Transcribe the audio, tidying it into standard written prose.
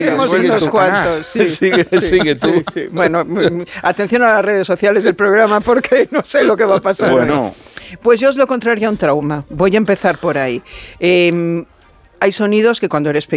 Tenemos unos cuantos. Sí, sigue tú. Sí. Bueno, atención a las redes sociales del programa porque no sé lo que va a pasar. Bueno. Hoy. Pues yo os lo contrario a un trauma. Voy a empezar por ahí. Hay sonidos que cuando eres pequeño